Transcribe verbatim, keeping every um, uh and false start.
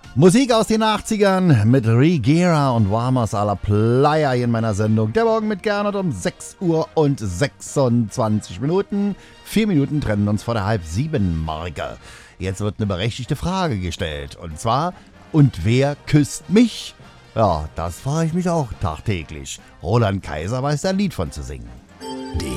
Musik aus den achtzigern mit Rigera und Warmers à la Playa in meiner Sendung. Der Morgen mit Gernot um sechs Uhr und sechsundzwanzig Minuten. Vier Minuten trennen uns vor der halb sieben Marke. Jetzt wird eine berechtigte Frage gestellt. Und zwar, und wer küsst mich? Ja, das frage ich mich auch tagtäglich. Roland Kaiser weiß da ein Lied von zu singen.